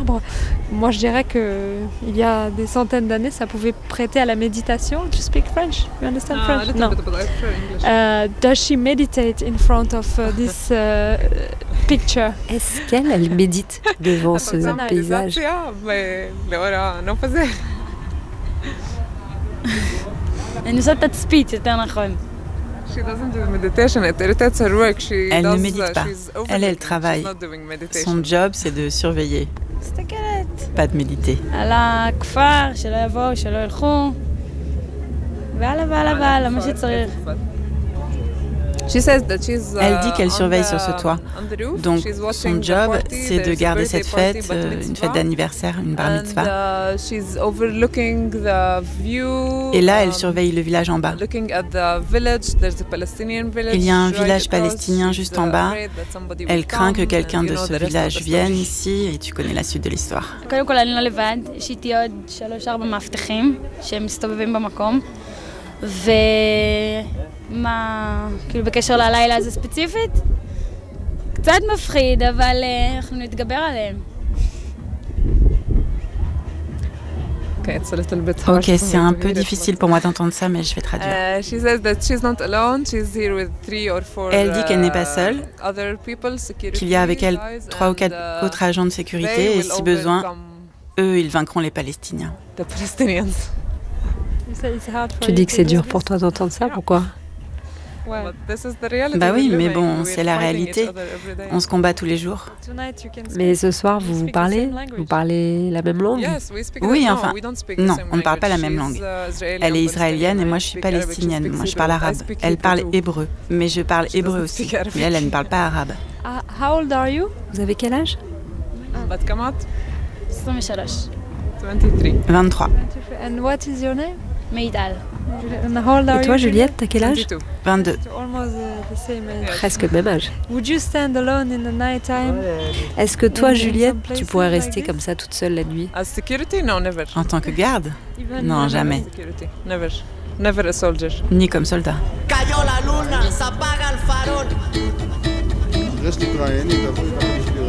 arbre. Moi, je dirais qu'il y a des centaines d'années, ça pouvait prêter à la méditation. Do you speak French? You understand French? No. Does she meditate in front of this picture? Est-ce qu'elle médite devant ce paysage? אני תצפית, יותר נכון. Elle ne médite pas. Elle travaille. Son job, c'est de surveiller, pas de méditer. על הכפר, שלא יבואו, שלא ילכו. והלאה והלאה והלאה, מה שצריך. Elle dit qu'elle surveille sur ce toit. Donc, son job, c'est de garder cette fête, une fête d'anniversaire, une bar mitzvah. Et là, elle surveille le village en bas. Il y a un village palestinien juste en bas. Elle craint que quelqu'un de ce village vienne ici, et tu connais la suite de l'histoire. קודם כל, אני לא לבד, יש איתי עוד 3-4 מאבטחים שהם מסתובבים במקום. ומה, כאילו בקשר ללילה הזה ספציפית? קצת מפחיד, אבל אנחנו נתגבר עליהם. Ok, c'est un peu difficile pour moi d'entendre ça, mais je vais traduire. Elle dit qu'elle n'est pas seule, qu'il y a avec elle 3 ou 4 autres agents de sécurité, et si besoin, eux, ils vaincront les Palestiniens. Tu dis que c'est dur pour toi d'entendre ça, pourquoi? Bah oui, mais bon, c'est la réalité. On se combat tous les jours. Mais ce soir, vous parlez? Vous parlez la même langue? Oui, enfin, non, on ne parle pas la même langue. Elle est israélienne et moi je suis palestinienne. Moi je parle arabe. Elle parle hébreu, mais je parle hébreu aussi. Mais elle ne parle pas arabe. How old are you? Vous avez quel âge? 23. And what is your name? מיטל. And how old are Et toi, you? Juliette, t'as quel âge? 22. Almost the same age. Presque le même âge. Would you stand alone in the night time? Est-ce que toi, Juliette, tu pourrais rester comme ça toute seule la nuit? En tant que garde? Non, jamais. Never a soldier. Ni comme soldat. Reste להתראיין, תבואי.